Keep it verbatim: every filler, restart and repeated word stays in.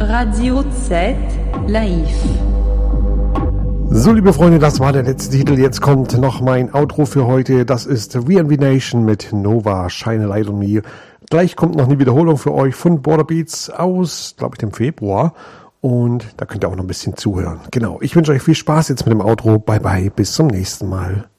Radio Z live. So, liebe Freunde, das war der letzte Titel. Jetzt kommt noch mein Outro für heute. Das ist V N V Nation mit Nova, Shine a Light on Me. Gleich kommt noch eine Wiederholung für euch von Border Beats aus, glaube ich, dem Februar. Und da könnt ihr auch noch ein bisschen zuhören. Genau, ich wünsche euch viel Spaß jetzt mit dem Outro. Bye bye, bis zum nächsten Mal.